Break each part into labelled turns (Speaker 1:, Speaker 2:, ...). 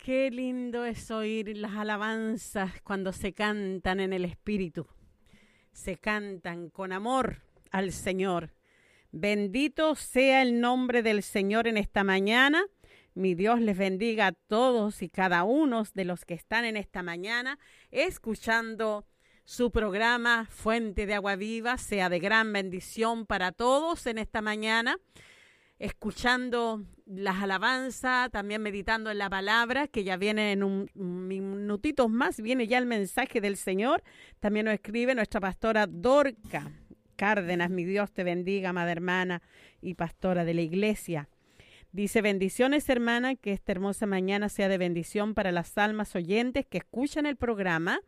Speaker 1: Qué lindo es oír las alabanzas cuando se cantan en el Espíritu. Se cantan con amor al Señor. Bendito sea el nombre del Señor en esta mañana. Mi Dios les bendiga a todos y cada uno de los que están en esta mañana escuchando su programa Fuente de Agua Viva. Sea de gran bendición para todos en esta mañana, escuchando las alabanzas, también meditando en la palabra, que ya viene en un minutitos más, viene ya el mensaje del Señor. También nos escribe nuestra pastora Dorca Cárdenas. Mi Dios te bendiga, amada hermana y pastora de la iglesia. Dice: bendiciones, hermana, que esta hermosa mañana sea de bendición para las almas oyentes que escuchan el programa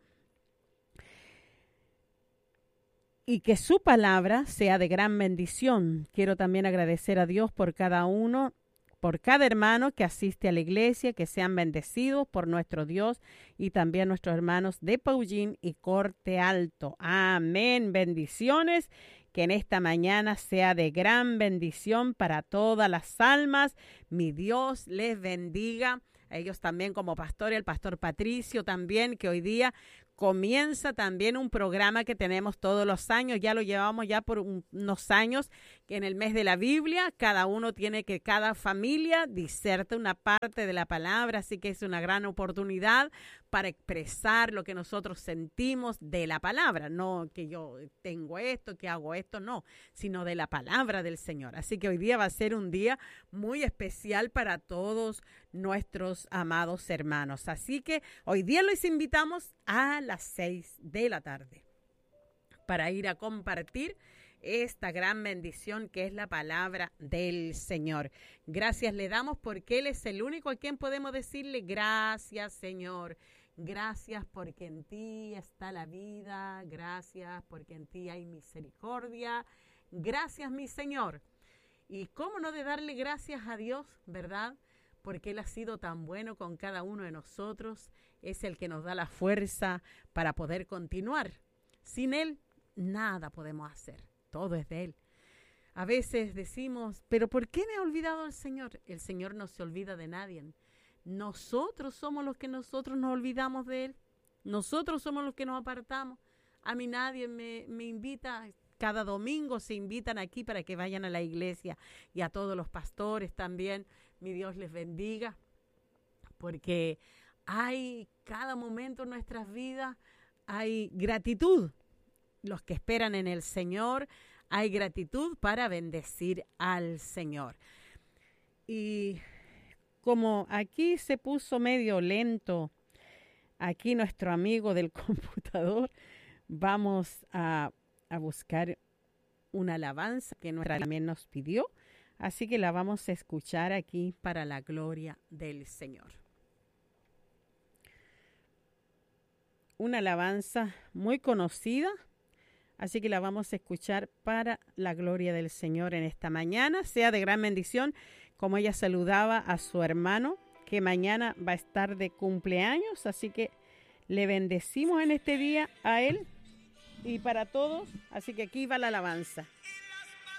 Speaker 1: y que su palabra sea de gran bendición. Quiero también agradecer a Dios por cada uno, por cada hermano que asiste a la iglesia, que sean bendecidos por nuestro Dios y también nuestros hermanos de Paullín y Corte Alto. Amén. Bendiciones. Que en esta mañana sea de gran bendición para todas las almas. Mi Dios les bendiga. A ellos también como pastor, el pastor Patricio también, que hoy día comienza también un programa que tenemos todos los años. Ya lo llevamos ya por unos años, que en el mes de la Biblia cada familia diserte una parte de la palabra. Así que es una gran oportunidad para expresar lo que nosotros sentimos de la palabra. No que yo tengo esto, que hago esto, no, sino de la palabra del Señor. Así que hoy día va a ser un día muy especial para todos nuestros amados hermanos. Así que hoy día los invitamos a las 6 de la tarde para ir a compartir esta gran bendición que es la palabra del Señor. Gracias le damos porque Él es el único a quien podemos decirle gracias, Señor. Gracias porque en ti está la vida. Gracias porque en ti hay misericordia. Gracias, mi Señor. Y cómo no de darle gracias a Dios, ¿verdad? Porque Él ha sido tan bueno con cada uno de nosotros. Es el que nos da la fuerza para poder continuar. Sin Él, nada podemos hacer. Todo es de Él. A veces decimos, ¿pero por qué me ha olvidado el Señor? El Señor no se olvida de nadie. Nosotros somos los que nosotros nos olvidamos de Él. Nosotros somos los que nos apartamos. A mí nadie me invita. Cada domingo se invitan aquí para que vayan a la iglesia. Y a todos los pastores también. Mi Dios les bendiga. Porque hay cada momento en nuestras vidas, hay gratitud. Los que esperan en el Señor, hay gratitud para bendecir al Señor. Y como aquí se puso medio lento, aquí nuestro amigo del computador, vamos a buscar una alabanza que nuestra también nos pidió. Así que la vamos a escuchar aquí para la gloria del Señor. Una alabanza muy conocida. Así que la vamos a escuchar para la gloria del Señor en esta mañana. Sea de gran bendición, como ella saludaba a su hermano, que mañana va a estar de cumpleaños. Así que le bendecimos en este día a él y para todos. Así que aquí va la alabanza.